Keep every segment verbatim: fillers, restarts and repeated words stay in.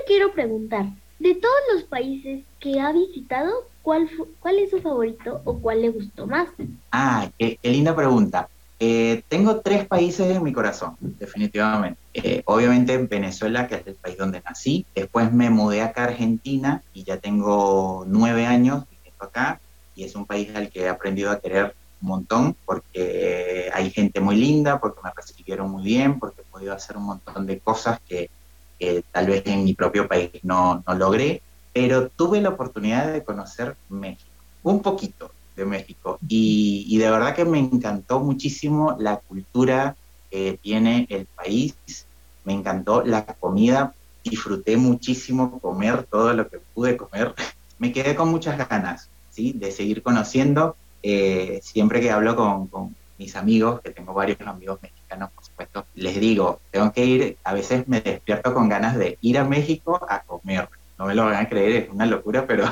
quiero preguntar, de todos los países que ha visitado, ¿cuál, fu- cuál es su favorito o cuál le gustó más? Ah, qué, qué linda pregunta. Eh, tengo tres países en mi corazón, definitivamente. Eh, obviamente Venezuela, que es el país donde nací. Después me mudé acá a Argentina y ya tengo nueve años viviendo acá. Y es un país al que he aprendido a querer un montón porque hay gente muy linda, porque me recibieron muy bien, porque he podido hacer un montón de cosas que, que tal vez en mi propio país no, no logré. Pero tuve la oportunidad de conocer México, un poquito de México. Y, y de verdad que me encantó muchísimo la cultura que tiene el país, me encantó la comida, disfruté muchísimo comer todo lo que pude comer, me quedé con muchas ganas, ¿sí? De seguir conociendo. Eh, siempre que hablo con, con mis amigos, que tengo varios amigos mexicanos, por supuesto, les digo, tengo que ir, a veces me despierto con ganas de ir a México a comer. No me lo van a creer, es una locura, pero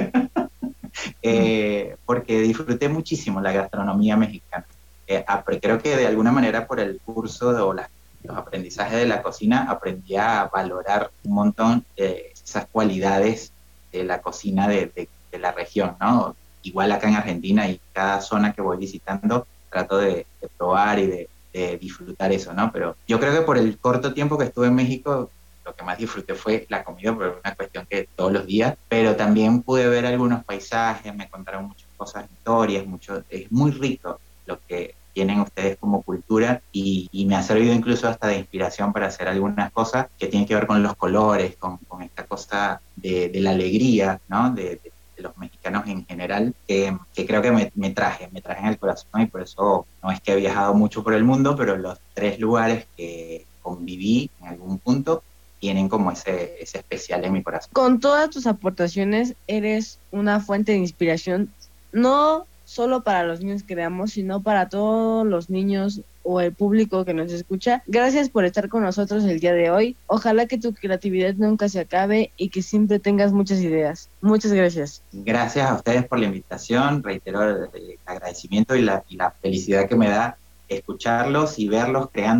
eh, porque disfruté muchísimo la gastronomía mexicana. Eh, creo que de alguna manera por el curso de, o la, los aprendizajes de la cocina aprendí a valorar un montón eh, esas cualidades de la cocina de, de, de, la región, ¿no? Igual acá en Argentina y cada zona que voy visitando trato de, de probar y de, de disfrutar eso, ¿no? Pero yo creo que por el corto tiempo que estuve en México, lo que más disfruté fue la comida, por una cuestión que todos los días, pero también pude ver algunos paisajes, me contaron muchas cosas, historias, mucho, es muy rico lo que tienen ustedes como cultura y, y me ha servido incluso hasta de inspiración para hacer algunas cosas que tienen que ver con los colores, con, con esta cosa de, de la alegría, ¿no? De, de, de los mexicanos en general, que, que creo que me, me traje, me traje en el corazón y por eso no es que he viajado mucho por el mundo, pero los tres lugares que conviví en algún punto tienen como ese, ese especial en mi corazón. Con todas tus aportaciones, eres una fuente de inspiración, no solo para los niños que veamos, sino para todos los niños o el público que nos escucha. Gracias por estar con nosotros el día de hoy. Ojalá que tu creatividad nunca se acabe y que siempre tengas muchas ideas. Muchas gracias. Gracias a ustedes por la invitación, reitero el, el agradecimiento y la, y la felicidad que me da escucharlos y verlos creando